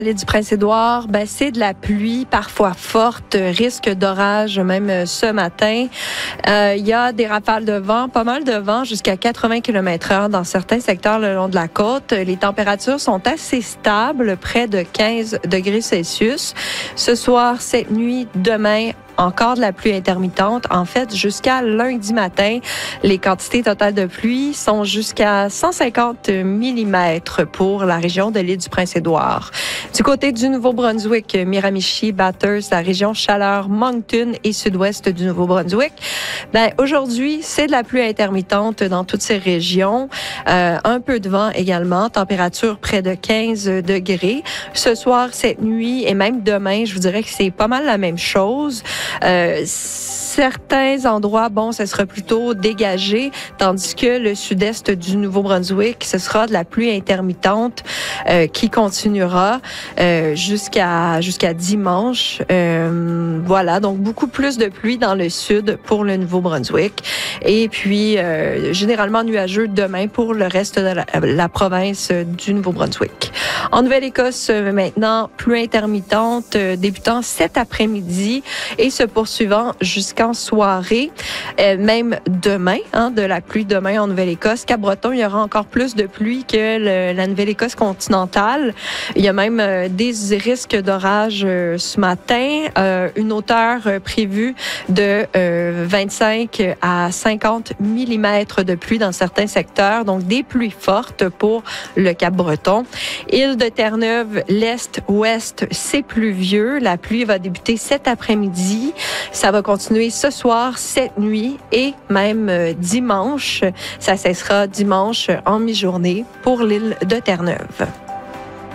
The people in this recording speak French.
L'île du Prince-Édouard, c'est de la pluie, parfois forte, risque d'orage même ce matin. Il y a des rafales de vent, pas mal de vent, jusqu'à 80 km/h dans certains secteurs le long de la côte. Les températures sont assez stables, près de 15 degrés Celsius. Ce soir, cette nuit, demain, encore de la pluie intermittente. En fait, jusqu'à lundi matin, les quantités totales de pluie sont jusqu'à 150 mm pour la région de l'île du Prince-Édouard. Du côté du Nouveau-Brunswick, Miramichi, Bathurst, la région Chaleur, Moncton et sud-ouest du Nouveau-Brunswick, aujourd'hui, c'est de la pluie intermittente dans toutes ces régions. Un peu de vent également, température près de 15 degrés. Ce soir, cette nuit et même demain, je vous dirais que c'est pas mal la même chose. Certains endroits, ce sera plutôt dégagé, tandis que le sud-est du Nouveau-Brunswick, ce sera de la pluie intermittente qui continuera jusqu'à dimanche. Voilà, donc beaucoup plus de pluie dans le sud pour le Nouveau-Brunswick. Et puis, généralement nuageux demain pour le reste de la province du Nouveau-Brunswick. En Nouvelle-Écosse, maintenant, pluie intermittente débutant cet après-midi et se poursuivant jusqu'en soirée. Même demain, de la pluie demain en Nouvelle-Écosse. Cap-Breton, il y aura encore plus de pluie que la Nouvelle-Écosse continentale. Il y a même des risques d'orage ce matin. Une hauteur prévue de 25 à 50 mm de pluie dans certains secteurs. Donc, des pluies fortes pour le Cap-Breton. Île de Terre-Neuve, l'Est, Ouest, c'est pluvieux. La pluie va débuter cet après-midi. Ça va continuer ce soir, cette nuit et même dimanche. Ça cessera dimanche en mi-journée pour l'île de Terre-Neuve.